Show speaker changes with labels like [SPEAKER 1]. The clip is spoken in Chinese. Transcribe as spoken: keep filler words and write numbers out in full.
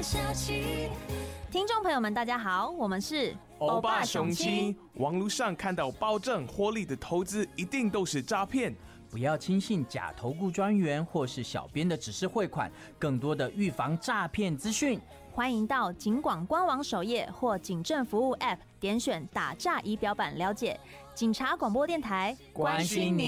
[SPEAKER 1] 下去。
[SPEAKER 2] 听众朋友们，大家好，我们是
[SPEAKER 3] 欧巴雄七。网络上看到保证获利的投资，一定都是诈骗。
[SPEAKER 4] 不要轻信假投顾专员或是小编的指示汇款，更多的预防诈骗资讯，
[SPEAKER 2] 欢迎到警广官网首页或警政服务 App 点选打诈仪表板了解。警察广播电台，
[SPEAKER 4] 关心您。